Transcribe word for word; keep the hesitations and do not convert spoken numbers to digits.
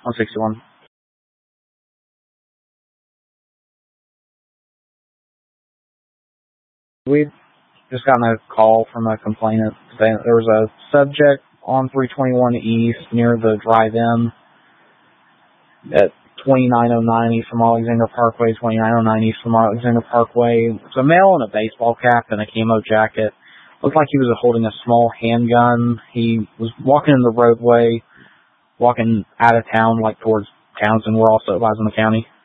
one sixty-one. We've just gotten a call from a complainant saying there was a subject on three twenty-one East near the drive-in at twenty-nine oh nine East from Alexander Parkway, twenty-nine oh nine East from Alexander Parkway. It was a male in a baseball cap and a camo jacket. Looked like he was holding a small handgun. He was walking in the roadway, walking out of town, like towards Townsend. We're also advising the county.